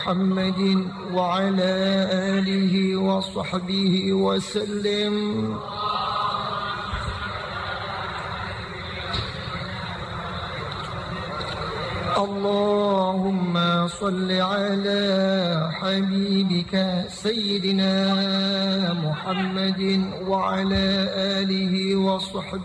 محمد وعلى آله وصحبه وسلم. اللهم صل على حبيبك سيدنا محمد وعلى آله وصحبه